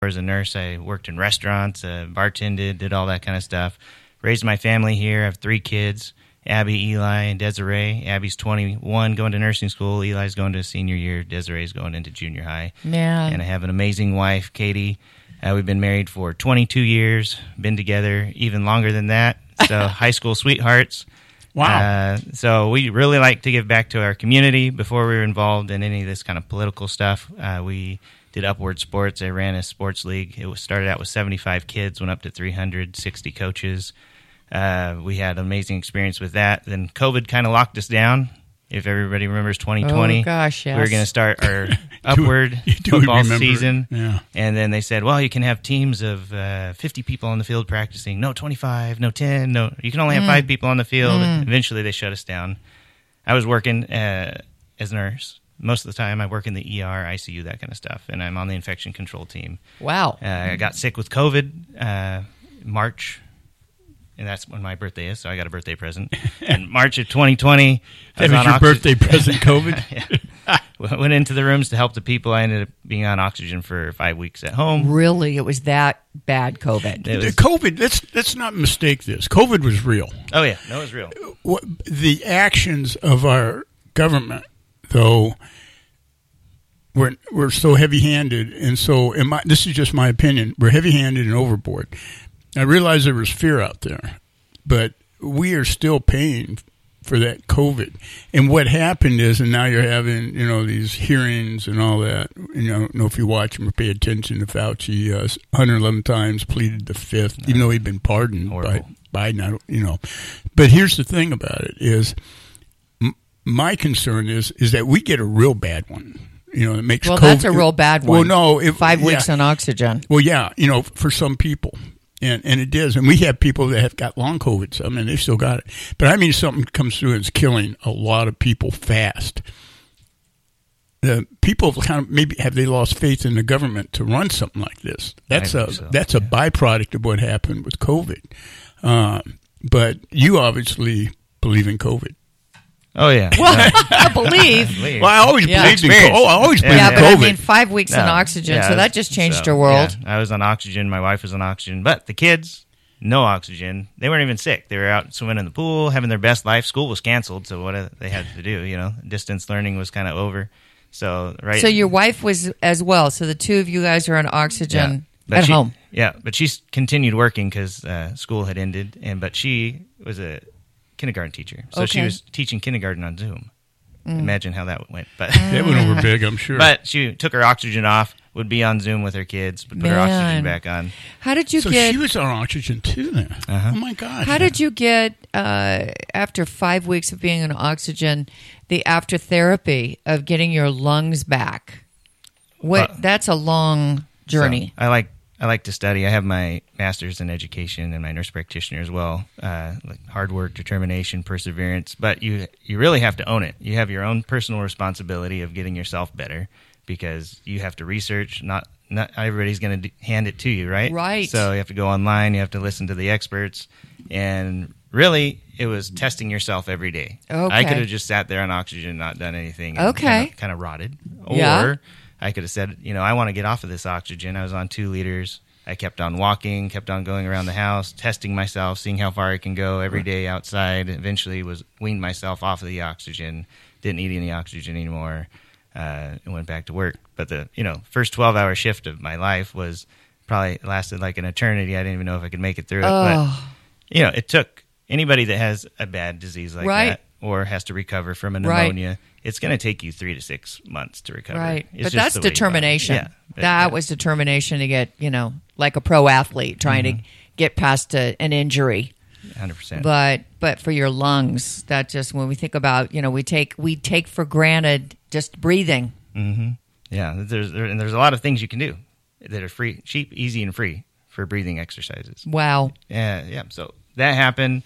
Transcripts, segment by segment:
as a nurse. I worked in restaurants, bartended, did all that kind of stuff. Raised my family here. I have 3 kids, Abby, Eli, and Desiree. Abby's 21, going to nursing school. Eli's going to senior year. Desiree's going into junior high. Man. And I have an amazing wife, Katie. We've been married for 22 years, been together even longer than that. So high school sweethearts. Wow. So we really like to give back to our community. Before we were involved in any of this kind of political stuff, we did Upward Sports. I ran a sports league. It started out with 75 kids, went up to 360 coaches. We had an amazing experience with that. Then COVID kind of locked us down. If everybody remembers 2020, oh, gosh, yes. we were going to start our Upward football season. Yeah. And then they said, well, you can have teams of 50 people on the field practicing. No 25, no 10. No, you can only have 5 people on the field. Eventually, they shut us down. I was working as a nurse. Most of the time, I work in the ER, ICU, that kind of stuff. And I'm on the infection control team. Wow. I got sick with COVID March. And that's when my birthday is, so I got a birthday present. In March of 2020, that was your birthday present, COVID? Yeah. Went into the rooms to help the people. I ended up being on oxygen for 5 weeks at home. Really? It was that bad, COVID? COVID, let's not mistake this. COVID was real. Oh, yeah. No, it was real. The actions of our government, though, were so heavy-handed, and so this is just my opinion. We're heavy-handed and overboard. I realize there was fear out there, but we are still paying for that COVID. And what happened is, and now you're having, these hearings and all that. I don't know if you watch them or pay attention to Fauci. 111 times pleaded the 5th, even though he'd been pardoned by Biden. But here's the thing about it is, my concern is that we get a real bad one. It makes COVID. That's a real bad one. Well, no. 5 weeks on oxygen. Well, yeah, for some people. And it is. And we have people that have got long COVID, some, and they've still got it. But I mean, something comes through and it's killing a lot of people fast. The people kind of maybe have they lost faith in the government to run something like this. That's a byproduct of what happened with COVID. But you obviously believe in COVID. Oh, yeah. Well, I believe. Well, I always believed in COVID. I always believed in COVID. But I mean, 5 weeks on oxygen, so that just changed your world. Yeah, I was on oxygen. My wife was on oxygen. But the kids, no oxygen. They weren't even sick. They were out swimming in the pool, having their best life. School was canceled, so what they had to do, distance learning was kind of over. So your wife was as well. So the two of you guys are on oxygen at home. Yeah, but she continued working because school had ended, but she was a kindergarten teacher, so she was teaching kindergarten on Zoom. Imagine how that went. But that went over big, I'm sure. But she took her oxygen off, would be on Zoom with her kids, but put her oxygen back on. How did you get? So she was on oxygen too then. Oh my gosh! How did you get after 5 weeks of being on oxygen, the after therapy of getting your lungs back? That's a long journey. So I like to study. I have my master's in education and my nurse practitioner as well. Like hard work, determination, perseverance. But you really have to own it. You have your own personal responsibility of getting yourself better because you have to research. Not everybody's going to hand it to you, right? Right. So you have to go online. You have to listen to the experts. And really, it was testing yourself every day. Okay. I could have just sat there on oxygen, not done anything. And kind of rotted. Yeah. Or I could have said, I want to get off of this oxygen. I was on 2 liters. I kept on walking, kept on going around the house, testing myself, seeing how far I can go every day outside. Eventually weaned myself off of the oxygen, didn't need any oxygen anymore, and went back to work. But the first 12-hour shift of my life lasted like an eternity. I didn't even know if I could make it through it. But, it took anybody that has a bad disease like that or has to recover from a pneumonia, it's going to take you 3 to 6 months to recover. Right. But that's determination. Yeah. That was determination to get, like a pro athlete trying to get past an injury. 100%. But for your lungs, that just when we think about, we take for granted just breathing. Mm-hmm. Yeah. There's a lot of things you can do that are free, cheap, easy, and free for breathing exercises. Wow. Yeah. So that happened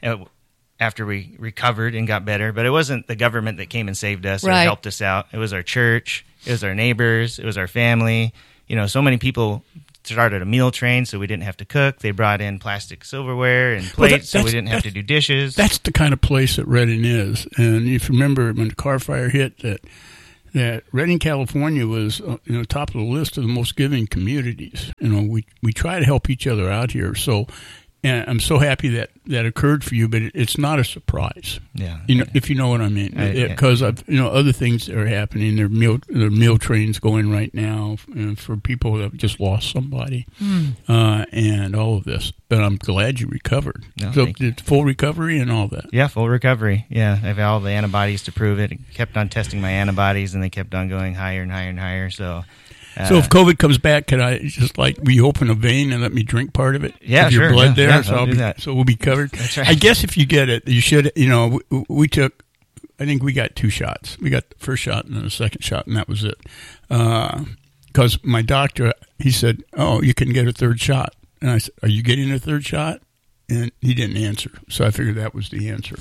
after we recovered and got better. But it wasn't the government that came and saved us or helped us out. It was our church. It was our neighbors. It was our family. So many people started a meal train so we didn't have to cook. They brought in plastic silverware and plates so we didn't have to do dishes. That's the kind of place that Redding is. And if you remember when the car fire hit, that Redding, California was top of the list of the most giving communities. We try to help each other out here. So, and I'm so happy that occurred for you, but it's not a surprise. Yeah, if you know what I mean, because other things that are happening. There are meal trains going right now for people that have just lost somebody, and all of this. But I'm glad you recovered. No, so it's full recovery and all that. Yeah, full recovery. Yeah, I have all the antibodies to prove it. Kept on testing my antibodies, and they kept on going higher and higher and higher. So if COVID comes back, can I just reopen a vein and let me drink part of it? Yeah, your sure. blood there, Yeah, so we'll be covered. That's right. I guess if you get it, you should. We took. I think we got 2 shots. We got the first shot and then the second shot, and that was it. Because my doctor, he said, "Oh, you can get a third shot," and I said, "Are you getting a third shot?" And he didn't answer, so I figured that was the answer.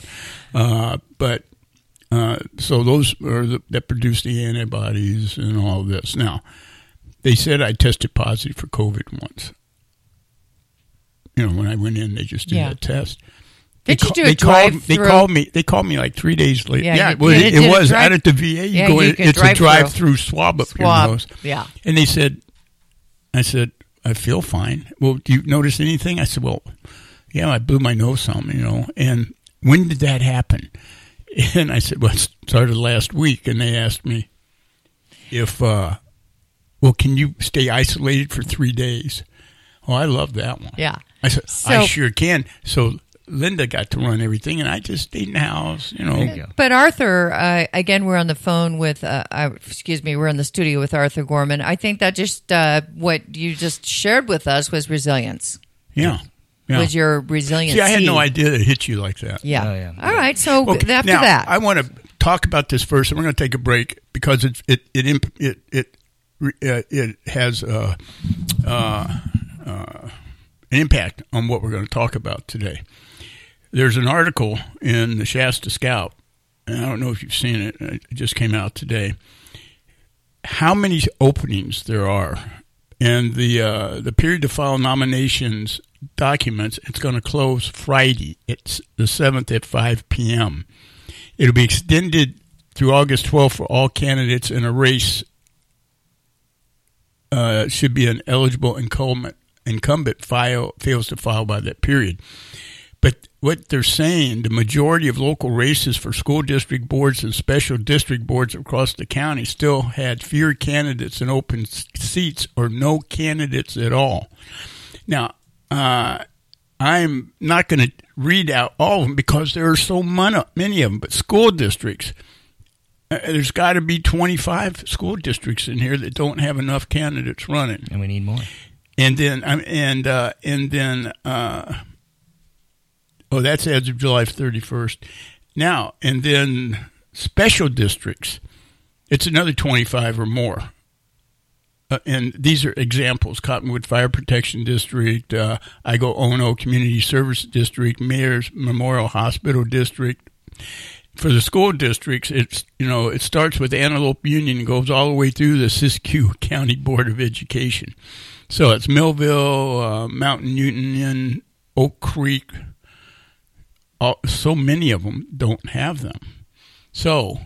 So those are that produce the antibodies and all of this. Now, they said I tested positive for COVID once. When I went in, they just did that test. Did you do a drive-through? They called me like 3 days later. Yeah, it was out at the VA. You go in, it's a drive-through swab up your nose. Yeah. And I said, I feel fine. Well, do you notice anything? I said, well, yeah, I blew my nose some, And when did that happen? And I said, well, it started last week. And they asked me if, can you stay isolated for 3 days? Oh, I love that one. Yeah. I said, I sure can. So Linda got to run everything, and I just stayed in the house, But Arthur, again, we're on the phone with, we're in the studio with Arthur Gorman. I think that just what you just shared with us was resilience. Yeah. Was your resilience? See, I had no idea that it hit you like that. Yeah. Oh, yeah. All right. So after now, that, I want to talk about this first, and we're going to take a break because it has an impact on what we're going to talk about today. There's an article in the Shasta Scout, and I don't know if you've seen it. It just came out today. How many openings there are, and the period to file nominations documents. It's going to close Friday. It's the 7th at 5 p.m. It'll be extended through August 12th for all candidates in a race. Should be an eligible incumbent fails to file by that period. But what they're saying, the majority of local races for school district boards and special district boards across the county still had fewer candidates in open seats or no candidates at all. Now, I'm not going to read out all of them because there are so many of them, but school districts, there's got to be 25 school districts in here that don't have enough candidates running. And we need more. And then, that's as of July 31st. Now, and then special districts, it's another 25 or more. And these are examples: Cottonwood Fire Protection District, Ono Community Service District, Mayor's Memorial Hospital District. For the school districts, it starts with Antelope Union and goes all the way through the Siskiyou County Board of Education. So it's Millville, Mountain Union, Oak Creek. So many of them don't have them. So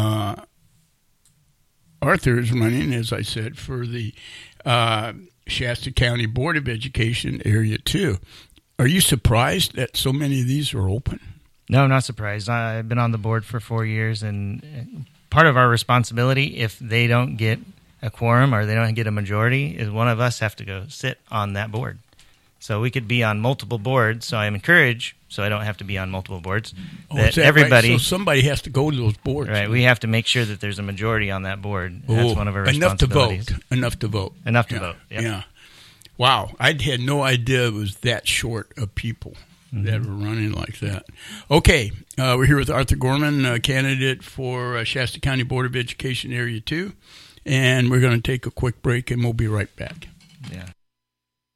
Arthur is running, as I said, for the Shasta County Board of Education Area 2. Are you surprised that so many of these are open? No, I'm not surprised. I've been on the board for 4 years, and part of our responsibility, if they don't get a quorum or they don't get a majority, is one of us have to go sit on that board. So we could be on multiple boards. So I encourage, so I don't have to be on multiple boards, that everybody. Right? So somebody has to go to those boards. Right. We have to make sure that there's a majority on that board. That's one of our responsibilities. Enough to vote. Enough to vote. Yep. Yeah. Wow. I had no idea it was that short of people that were running like that. Okay. We're here with Arthur Gorman, candidate for Shasta County Board of Education Area 2. And we're going to take a quick break, and we'll be right back. Yeah.